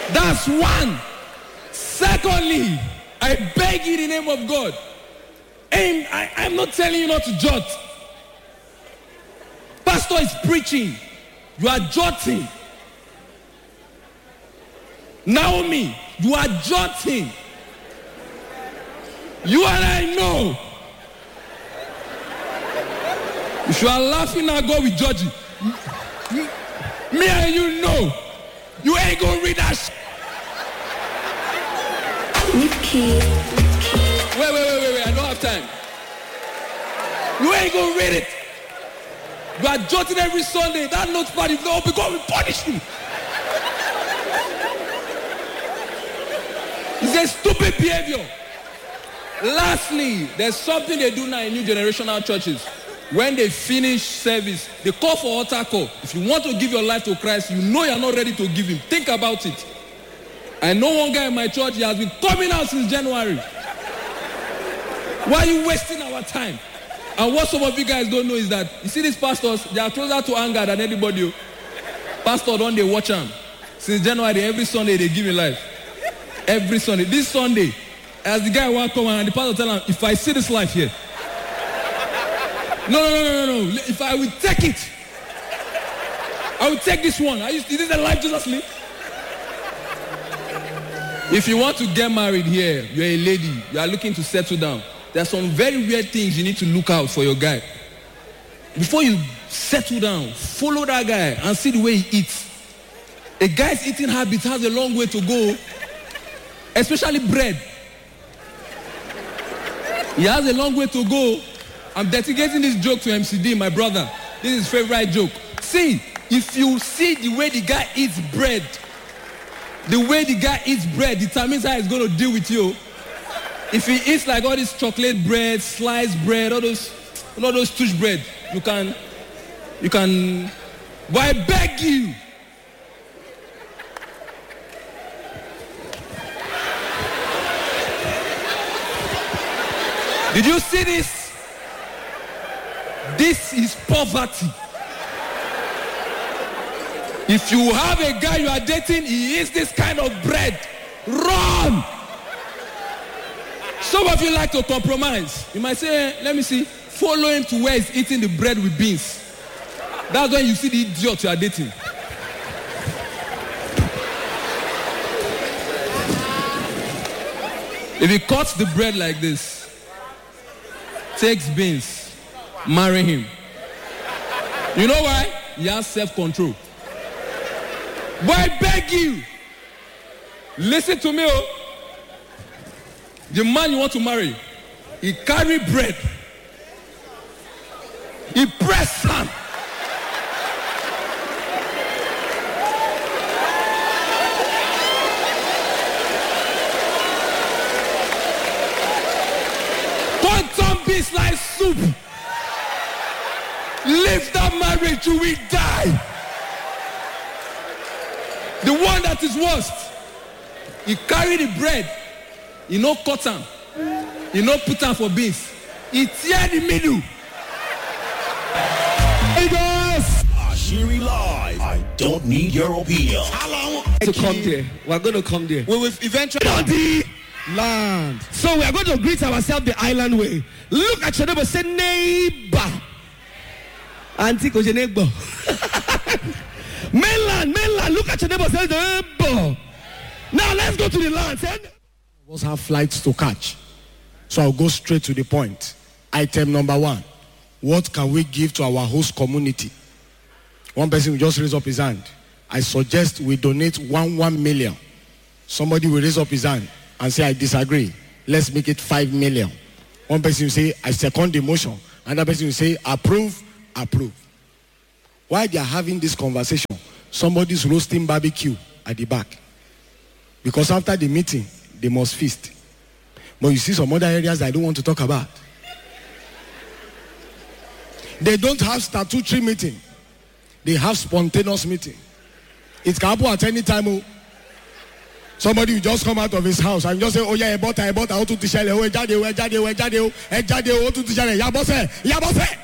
That's one. Secondly, I beg you in the name of God. And I'm not telling you not to jot. Pastor is preaching. You are jotting. Naomi, you are jotting. You and I know. If you are laughing at God, we judge you. Me and you know. You ain't gonna read that shit. Wait. I don't have time. You ain't gonna read it. You are jotting every Sunday. That notepad is not open. God will punish you. It's a stupid behavior. Lastly, there's something they do now in new generational churches. When they finish service, they call for altar call. If you want to give your life to Christ, you know you're not ready to give him. Think about it. I know one guy in my church, he has been coming out since January. Why are you wasting our time? And what some of you guys don't know is that, you see these pastors, they are closer to anger than anybody. Pastor don't they watch them. Since January, every Sunday they give him life. Every Sunday. This Sunday, as the guy walk come and the pastor tell him, if I see this life here, no. If I will take it, I will take this one. Is this the life Jesus lived? If you want to get married here, you're a lady, you are looking to settle down, there's some very weird things you need to look out for your guy. Before you settle down, follow that guy and see the way he eats. A guy's eating habit has a long way to go, especially bread. He has a long way to go. I'm dedicating this joke to MCD, my brother. This is his favorite joke. See, if you see the way the guy eats bread, determines how he's going to deal with you. If he eats like all this chocolate bread, sliced bread, all those touch bread, you can, but I beg you. Did you see this? This is poverty. If you have a guy you are dating, he eats this kind of bread, run! Some of you like to compromise. You might say, let me see, follow him to where he's eating the bread with beans. That's when you see the idiot you are dating. If he cuts the bread like this, takes beans, marry him. You know why? He has self-control. But I beg you, listen to me. The man you want to marry, he carry bread. He press hand. Quantum beast like soup. Leave that marriage, you will die. The one that is worst, he carry the bread, he no cut am, he no put am for beans, he tear the middle. Hey guys, Ashiri Live. I don't need your opinion. To come there, we're going to come there. We will eventually the land. So we are going to greet ourselves the island way. Look at your neighbor, say neighbor. Auntie, because your neighbor. Mainland, look at your neighbor, say neighbor. Now let's go to the land. We also have flights to catch. So I'll go straight to the point. Item number 1. What can we give to our host community? One person will just raise up his hand. I suggest we donate 1 million. Somebody will raise up his hand and say, I disagree. Let's make it 5 million. One person will say, I second the motion. Another person will say, approve. While they are having this conversation, somebody's roasting barbecue at the back. Because after the meeting, they must feast. But you see some other areas I don't want to talk about. They don't have statutory meeting. They have spontaneous meeting. It can happen at any time. Somebody will just come out of his house and just say, oh yeah, I bought, I want to share. Oh,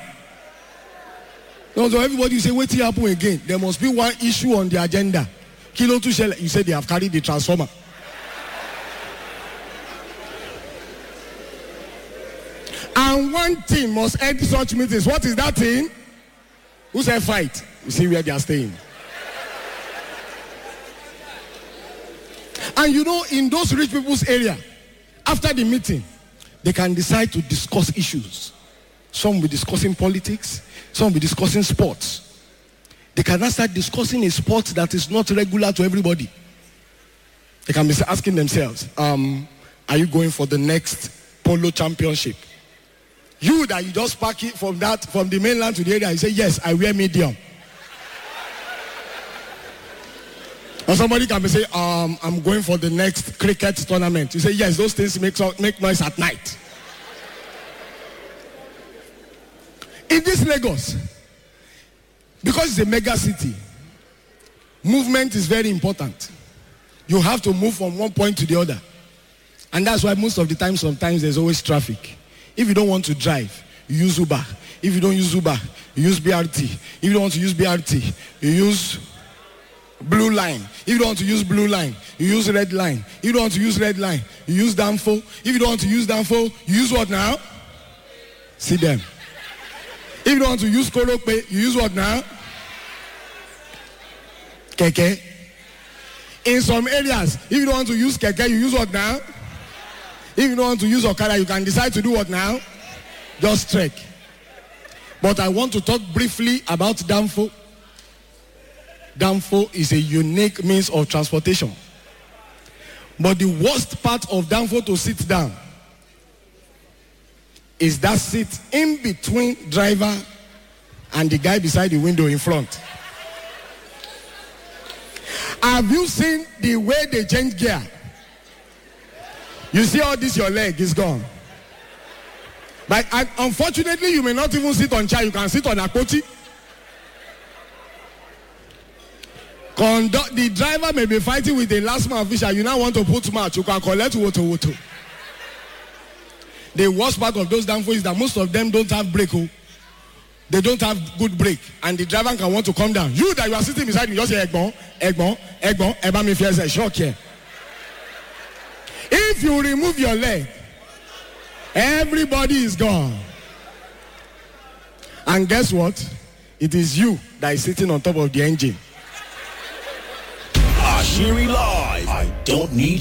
no, so everybody say, wait till happen again. There must be one issue on the agenda. Kilo to shell, you say they have carried the transformer. And one team must end such meetings. What is that thing? Who said fight? You see where they are staying. And you know, in those rich people's area, after the meeting, they can decide to discuss issues. Some will be discussing politics, some will be discussing sports. They can now start discussing a sport that is not regular to everybody. They can be asking themselves, are you going for the next polo championship? You that you just pack it from the mainland to the area, you say, yes, I wear medium. Or somebody can be say, I'm going for the next cricket tournament. You say, yes, those things make noise at night. In this Lagos, because it's a mega city, movement is very important. You have to move from one point to the other. And that's why most of the time, sometimes there's always traffic. If you don't want to drive, you use Uber. If you don't use Uber, you use BRT. If you don't want to use BRT, you use Blue Line. If you don't want to use Blue Line, you use Red Line. If you don't want to use Red Line, you use Danfo. If you don't want to use Danfo, you use what now? See them. If you don't want to use Kolope, you use what now? Keke. In some areas, if you don't want to use Keke, you use what now? If you don't want to use Okada, you can decide to do what now? Just trek. But I want to talk briefly about Danfo. Danfo is a unique means of transportation. But the worst part of Danfo to sit down is that seat in between driver and the guy beside the window in front. Have you seen the way they change gear? You see all this, your leg is gone. But unfortunately, you may not even sit on chair. You can sit on a koti. The driver may be fighting with a last man official. You now want to put match. You can collect woto. The worst part of those Danfo is that most of them don't have brake. They don't have good brake. And the driver can want to come down. You that you are sitting beside me, just say, Egbon, me feels a shock here. If you remove your leg, everybody is gone. And guess what? It is you that is sitting on top of the engine. Ashiri Live. I don't need